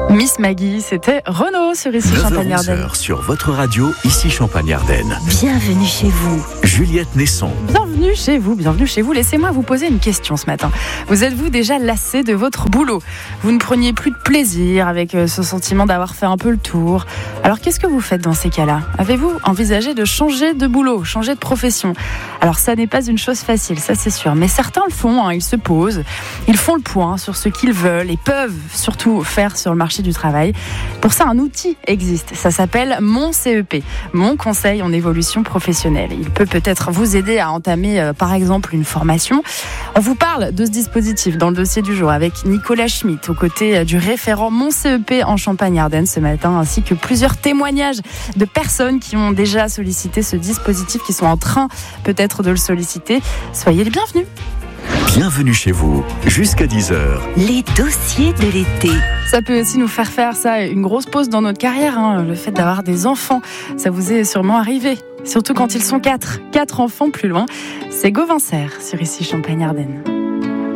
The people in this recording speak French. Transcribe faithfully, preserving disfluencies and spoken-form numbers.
Miss Maggie, c'était Renaud sur Ici Champagne-Ardenne. Sur votre radio, Ici Champagne-Ardenne. Bienvenue chez vous. Juliette Nesson. Bienvenue chez vous, bienvenue chez vous. Laissez-moi vous poser une question ce matin. Vous êtes-vous déjà lassé de votre boulot ? Vous ne preniez plus de plaisir avec ce sentiment d'avoir fait un peu le tour. Alors qu'est-ce que vous faites dans ces cas-là ? Avez-vous envisagé de changer de boulot, changer de profession ? Alors ça n'est pas une chose facile, ça c'est sûr. Mais certains le font, hein, ils se posent, ils font le point sur ce qu'ils veulent et peuvent surtout faire sur le marché du travail. Pour ça, un outil existe. Ça s'appelle Mon C E P, Mon Conseil en évolution professionnelle. Il peut peut-être vous aider à entamer, euh, par exemple, une formation. On vous parle de ce dispositif dans le dossier du jour avec Nicolas Schmitt, aux côtés du référent Mon C E P en Champagne-Ardenne ce matin, ainsi que plusieurs témoignages de personnes qui ont déjà sollicité ce dispositif, qui sont en train peut-être de le solliciter. Soyez les bienvenus. Bienvenue chez vous, jusqu'à dix heures. Les dossiers de l'été. Ça peut aussi nous faire faire ça, une grosse pause dans notre carrière, hein, le fait d'avoir des enfants. Ça vous est sûrement arrivé, surtout quand ils sont quatre. Quatre enfants plus loin. C'est Gauvin Serre sur Ici Champagne-Ardenne.